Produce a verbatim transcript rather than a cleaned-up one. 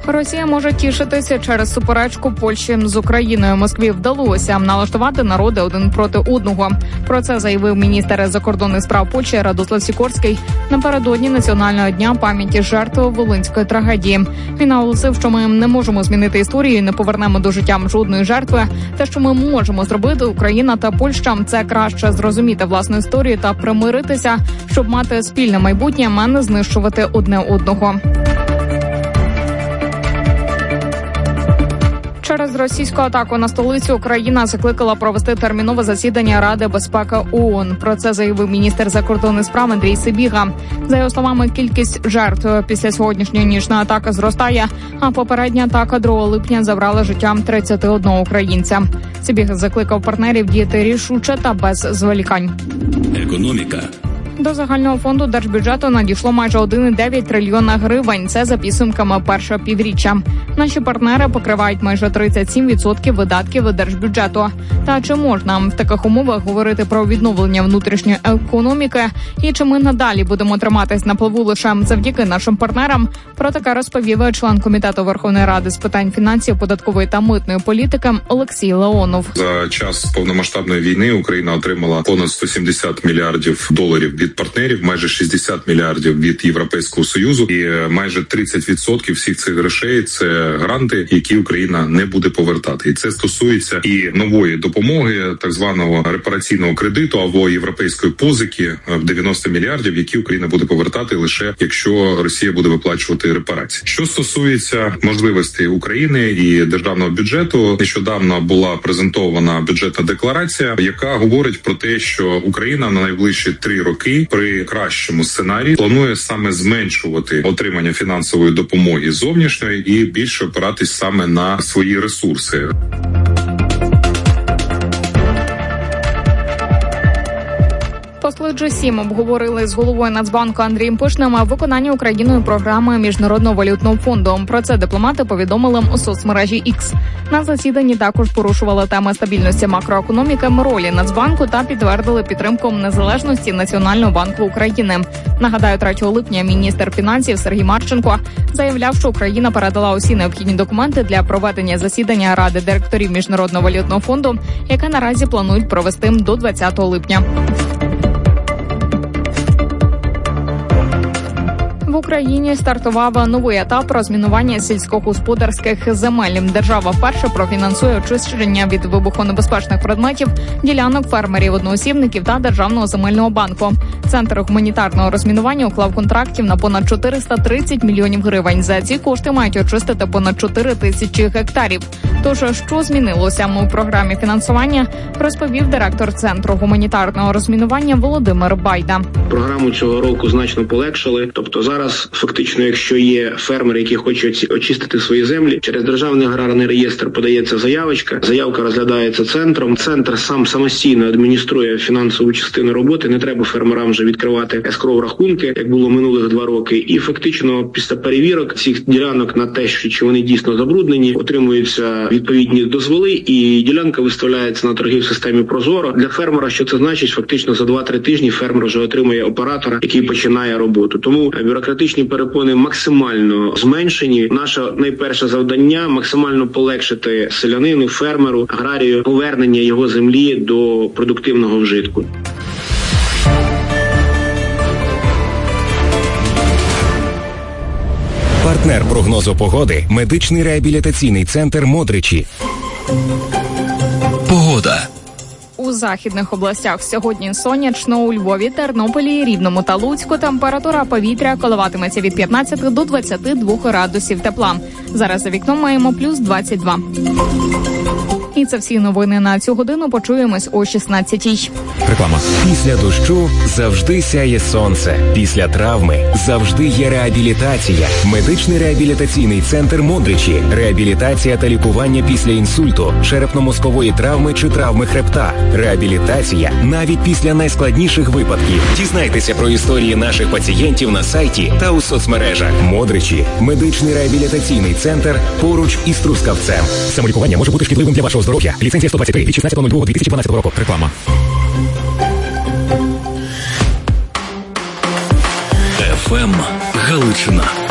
Росія може тішитися через суперечку Польщі з Україною. Москві вдалося налаштувати народи один проти одного. Про це заявив міністр закордонних справ Польщі Радослав Сікорський напередодні Національного дня пам'яті жертв Волинської трагедії. Він наголосив, що ми не можемо змінити історію і не повернемо до життя жодної жертви. Те, що ми можемо зробити, Україна та Польща, це краще зрозуміти власну історію та примиритися, щоб мати спільне майбутнє, а не знищувати одне одного. Через російську атаку на столицю Україна закликала провести термінове засідання Ради безпеки ООН. Про це заявив міністр закордонних справ Андрій Сибіга. За його словами, кількість жертв після сьогоднішньої нічної атаки зростає, а попередня атака другого липня забрала життя тридцяти одного українця. Сибіга закликав партнерів діяти рішуче та без зволікань. Економіка. До загального фонду держбюджету надійшло майже один цілих дев'ять десятих трильйона гривень. Це за підсумками першого півріччя. Наші партнери покривають майже тридцять сім відсотків видатків держбюджету. Та чи можна в таких умовах говорити про відновлення внутрішньої економіки? І чи ми надалі будемо триматись на плаву лише завдяки нашим партнерам? Про таке розповів член Комітету Верховної Ради з питань фінансів, податкової та митної політики Олексій Леонов. За час повномасштабної війни Україна отримала понад сто сімдесят мільярдів доларів від партнерів, майже шістдесят мільярдів від Європейського Союзу, і майже тридцять відсотків всіх цих грошей – це гранти, які Україна не буде повертати. І це стосується і нової допомоги, так званого репараційного кредиту або європейської позики в дев'яносто мільярдів, які Україна буде повертати лише якщо Росія буде виплачувати репарації. Що стосується можливостей України і державного бюджету, нещодавно була презентована бюджетна декларація, яка говорить про те, що Україна на найближчі три роки при кращому сценарії планує саме зменшувати отримання фінансової допомоги зовнішньої і більше опиратись саме на свої ресурси. Посли джі сім обговорили з головою Нацбанку Андрієм Пишним виконання Україною програми Міжнародного валютного фонду. Про це дипломати повідомили у соцмережі X. На засіданні також порушували теми стабільності макроекономіки, ролі Нацбанку та підтвердили підтримку незалежності Національного банку України. Нагадаю, третього липня міністр фінансів Сергій Марченко заявляв, що Україна передала усі необхідні документи для проведення засідання Ради директорів Міжнародного валютного фонду, яке наразі планують провести до двадцятого липня. В Україні стартував новий етап розмінування сільськогосподарських земель. Держава вперше профінансує очищення від вибухонебезпечних предметів ділянок фермерів, одноосібників та Державного земельного банку. Центр гуманітарного розмінування уклав контрактів на понад чотириста тридцять мільйонів гривень. За ці кошти мають очистити понад чотири тисячі гектарів. Тож, що змінилося у програмі фінансування, розповів директор Центру гуманітарного розмінування Володимир Байда. Програму цього року значно полегшили. Тобто зараз фактично, якщо є фермери, які хочуть очистити свої землі, через Державний аграрний реєстр подається заявочка, заявка розглядається центром, центр сам самостійно адмініструє фінансову частину роботи, не треба фермерам вже відкривати ескроу рахунки, як було минулих два роки, і фактично після перевірок цих ділянок на те, що чи вони дійсно забруднені, отримуються відповідні дозволи, і ділянка виставляється на торги в системі Прозоро. Для фермера, що це значить, фактично за два-три тижні фермер вже отримує оператора, який починає роботу. Тому бюрократичні перепони максимально зменшені. Наше найперше завдання – максимально полегшити селянину, фермеру, аграрію повернення його землі до продуктивного вжитку. Партнер прогнозу погоди – медичний реабілітаційний центр «Модричі». Погода. У західних областях сьогодні сонячно, у Львові, Тернополі, Рівному та Луцьку температура повітря коливатиметься від п'ятнадцяти до двадцяти двох градусів тепла. Зараз за вікном маємо плюс двадцять два. І це всі новини на цю годину. Почуємось о шістнадцятій. Реклама. Після дощу завжди сяє сонце. Після травми завжди є реабілітація. Медичний реабілітаційний центр «Модричі». Реабілітація та лікування після інсульту, черепно-мозкової травми чи травми хребта. Реабілітація навіть після найскладніших випадків. Дізнайтеся про історії наших пацієнтів на сайті та у соцмережах. «Модричі» – медичний реабілітаційний центр поруч із Трускавцем. Самолікування може бути шкідливим для вашого здоров'я. Ліцензія сто двадцять три від шістнадцятого лютого дві тисячі дванадцятого року. Реклама. еф ем Галичина.